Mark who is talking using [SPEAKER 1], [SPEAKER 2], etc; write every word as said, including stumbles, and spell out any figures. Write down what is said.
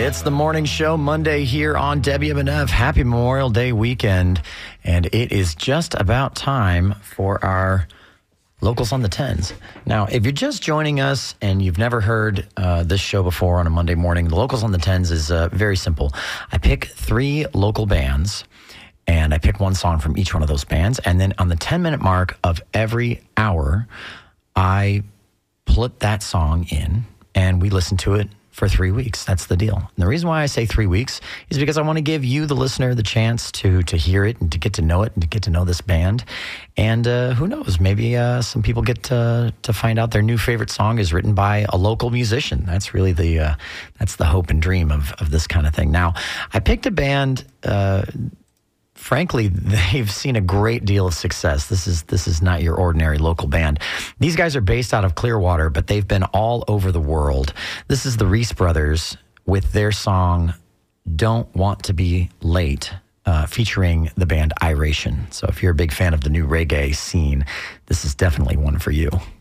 [SPEAKER 1] It's the morning show Monday here on W M N F. Happy Memorial Day weekend. And it is just about time for our Locals on the Tens. Now, if you're just joining us and you've never heard uh, this show before on a Monday morning, the Locals on the Tens is uh, very simple. I pick three local bands, and I pick one song from each one of those bands. And then on the ten-minute mark of every hour, I put that song in, and we listen to it for three weeks. That's the deal. And the reason why I say three weeks is because I want to give you, the listener, the chance to to hear it and to get to know it and to get to know this band. And uh, who knows, maybe uh, some people get to, to find out their new favorite song is written by a local musician. That's really the uh, that's the hope and dream of, of this kind of thing. Now, I picked a band... Uh, Frankly, they've seen a great deal of success. This is this is not your ordinary local band. These guys are based out of Clearwater, but they've been all over the world. This is the Reese Brothers with their song, Don't Want to Be Late, uh, featuring the band Iration. So if you're a big fan of the new reggae scene, this is definitely one for you.